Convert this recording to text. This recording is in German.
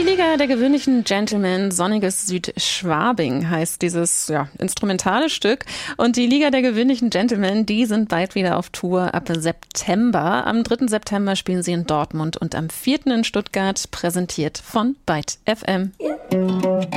Liga der gewöhnlichen Gentlemen, sonniges Südschwabing heißt dieses instrumentale Stück. Und die Liga der gewöhnlichen Gentlemen, die sind bald wieder auf Tour ab September. Am 3. September spielen sie in Dortmund und am 4. in Stuttgart, präsentiert von Byte FM.